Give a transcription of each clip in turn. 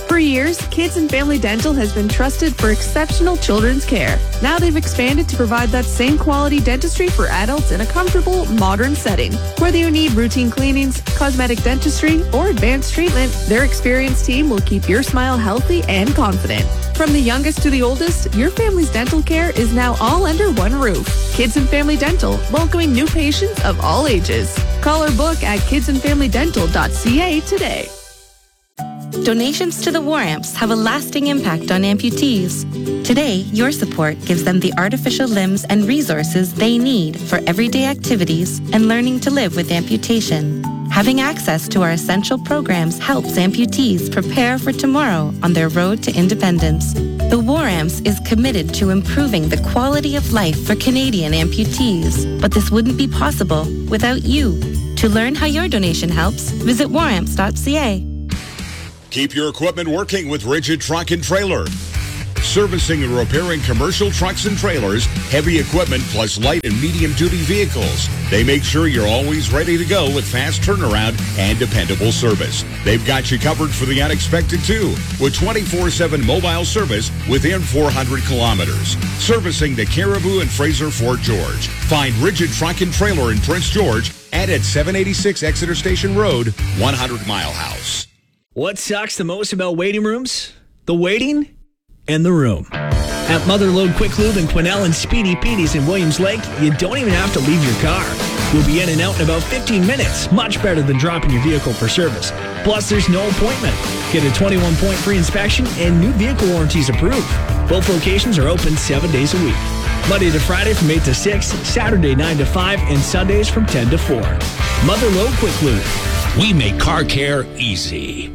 For years, Kids and Family Dental has been trusted for exceptional children's care. Now they've expanded to provide that same quality dentistry for adults in a comfortable, modern setting. Whether you need routine cleanings, cosmetic dentistry, or advanced treatment, their experienced team will keep your smile healthy and confident. From the youngest to the oldest, your family's dental care is now all under one roof. Kids and Family Dental, welcoming new patients of all ages. Call or book at kidsandfamilydental.ca today. Donations to the War Amps have a lasting impact on amputees. Today, your support gives them the artificial limbs and resources they need for everyday activities and learning to live with amputation. Having access to our essential programs helps amputees prepare for tomorrow on their road to independence. The War Amps is committed to improving the quality of life for Canadian amputees, but this wouldn't be possible without you. To learn how your donation helps, visit waramps.ca. Keep your equipment working with Rigid Truck and Trailer. Servicing and repairing commercial trucks and trailers, heavy equipment, plus light and medium-duty vehicles. They make sure you're always ready to go with fast turnaround and dependable service. They've got you covered for the unexpected, too, with 24/7 mobile service within 400 kilometers. Servicing the Caribou and Fraser Fort George. Find Rigid Truck and Trailer in Prince George and at 786 Exeter Station Road, 100 Mile House. What sucks the most about waiting rooms? The waiting and the room. At Motherlode Quick Lube in Quesnel and Speedy Petey's in Williams Lake, you don't even have to leave your car. You'll be in and out in about 15 minutes, much better than dropping your vehicle for service. Plus, there's no appointment. Get a 21-point free inspection and new vehicle warranties approved. Both locations are open 7 days a week. Monday to Friday from 8 to 6, Saturday 9 to 5, and Sundays from 10 to 4. Motherlode Quick Lube. We make car care easy.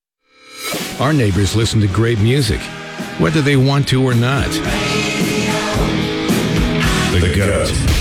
Our neighbors listen to great music, whether they want to or not. The GOAT.